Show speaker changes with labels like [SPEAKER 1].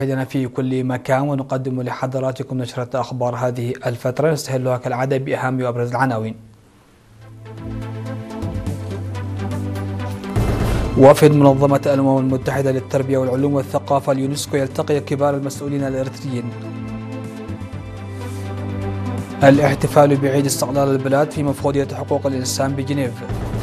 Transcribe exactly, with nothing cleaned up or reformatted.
[SPEAKER 1] مشاهدينا في كل مكان، ونقدم لحضراتكم نشرة أخبار هذه الفترة نستهلها كالعادة بأهم وأبرز العناوين. وفد منظمة الأمم المتحدة للتربية والعلوم والثقافة اليونسكو يلتقي كبار المسؤولين الإريتريين. الاحتفال بعيد استقلال البلاد في مفوضية حقوق الإنسان بجنيف.